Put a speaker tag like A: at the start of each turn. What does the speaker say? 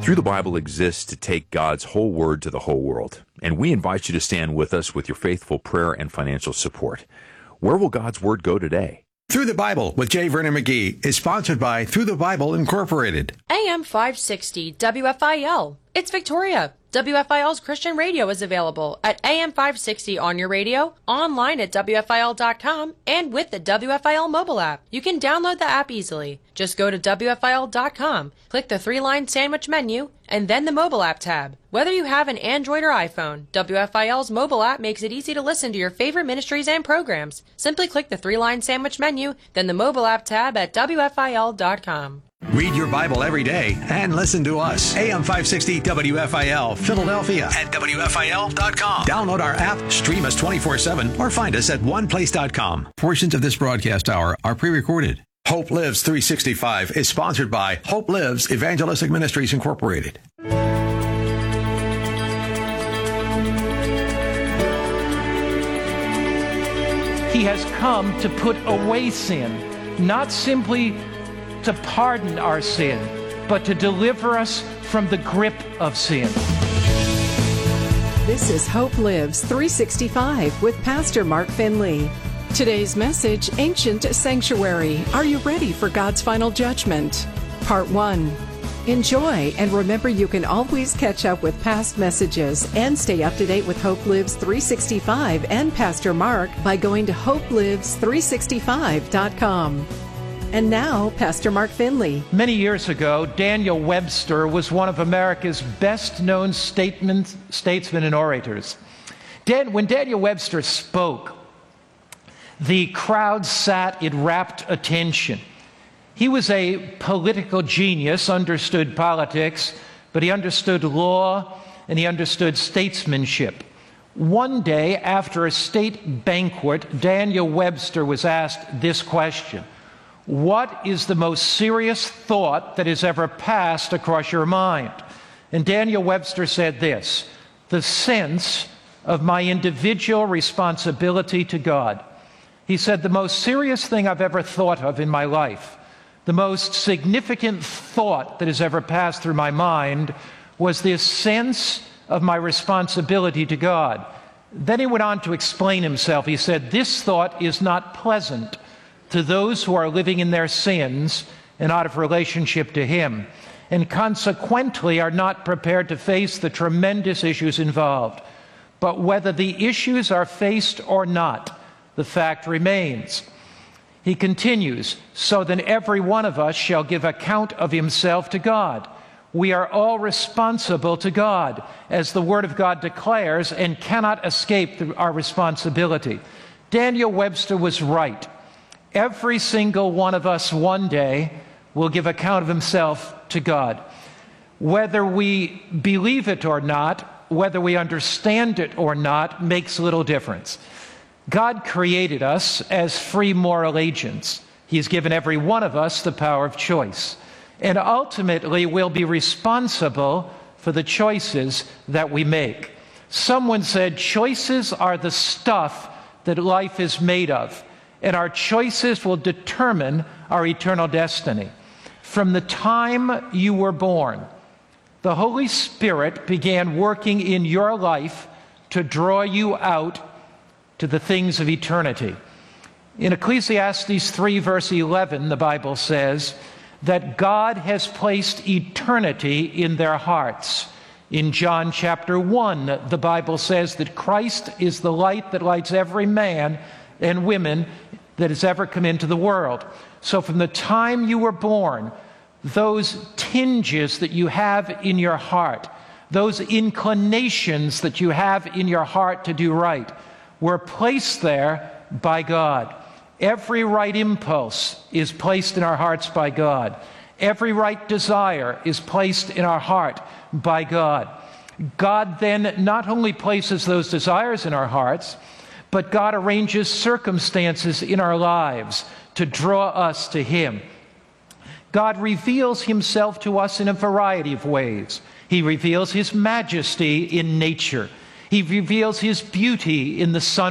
A: Through the Bible exists to take God's whole word to the whole world, and we invite you to stand with us with your faithful prayer and financial support. Where will God's word go today?
B: Through the Bible with J. Vernon McGee is sponsored by Through the Bible Incorporated.
C: AM 560 WFIL. It's Victoria. WFIL's Christian radio is available at AM 560 on your radio, online at WFIL.com, and with the WFIL mobile app. You can download the app easily. Just go to WFIL.com, click the three-line sandwich menu, and then the mobile app tab. Whether you have an Android or iPhone, WFIL's mobile app makes it easy to listen to your favorite ministries and programs. Simply click the three-line sandwich menu, then the mobile app tab at WFIL.com.
B: Read your Bible every day and listen to us. AM 560 WFIL, Philadelphia at WFIL.com. Download our app, stream us 24/7, or find us at oneplace.com. Portions of this broadcast hour are pre-recorded. Hope Lives 365 is sponsored by Hope Lives Evangelistic Ministries Incorporated.
D: He has come to put away sin, not simply to pardon our sin, but to deliver us from the grip of sin.
E: This is Hope Lives 365 with Pastor Mark Finley. Today's message, Ancient Sanctuary. Are you ready for God's final judgment? Part 1. Enjoy, and remember you can always catch up with past messages and stay up to date with Hope Lives 365 and Pastor Mark by going to hopelives365.com. And now, Pastor Mark Finley.
D: Many years ago, Daniel Webster was one of America's best-known statesmen and orators. When Daniel Webster spoke, the crowd sat in rapt attention. He was a political genius, understood politics, but he understood law and he understood statesmanship. One day, after a state banquet, Daniel Webster was asked this question: what is the most serious thought that has ever passed across your mind? And Daniel Webster said this: the sense of my individual responsibility to God. He said, the most serious thing I've ever thought of in my life, the most significant thought that has ever passed through my mind was this sense of my responsibility to God. Then he went on to explain himself. He said, this thought is not pleasant to those who are living in their sins and out of relationship to Him, and consequently are not prepared to face the tremendous issues involved. But whether the issues are faced or not, the fact remains. He continues, so then every one of us shall give account of himself to God. We are all responsible to God, as the Word of God declares, and cannot escape our responsibility. Daniel Webster was right. Every single one of us one day will give account of himself to God. Whether we believe it or not, whether we understand it or not, makes little difference. God created us as free moral agents. He's given every one of us the power of choice. And ultimately, we'll be responsible for the choices that we make. Someone said, choices are the stuff that life is made of, and our choices will determine our eternal destiny. From the time you were born, the Holy Spirit began working in your life to draw you out to the things of eternity. In Ecclesiastes 3, verse 11, the Bible says that God has placed eternity in their hearts. In John chapter 1, the Bible says that Christ is the light that lights every man and women that has ever come into the world. So from the time you were born, those tinges that you have in your heart, those inclinations that you have in your heart to do right, were placed there by God. Every right impulse is placed in our hearts by God. Every right desire is placed in our heart by God. God then not only places those desires in our hearts, but God arranges circumstances in our lives to draw us to Him. God reveals Himself to us in a variety of ways. He reveals His majesty in nature. He reveals His beauty in the sun.